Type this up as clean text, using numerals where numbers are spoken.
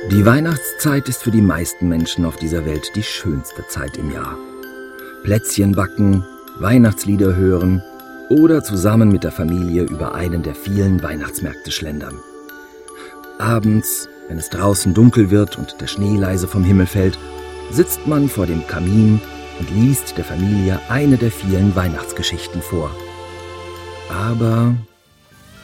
Die Weihnachtszeit ist für die meisten Menschen auf dieser Welt die schönste Zeit im Jahr. Plätzchen backen, Weihnachtslieder hören oder zusammen mit der Familie über einen der vielen Weihnachtsmärkte schlendern. Abends, wenn es draußen dunkel wird und der Schnee leise vom Himmel fällt, sitzt man vor dem Kamin und liest der Familie eine der vielen Weihnachtsgeschichten vor. Aber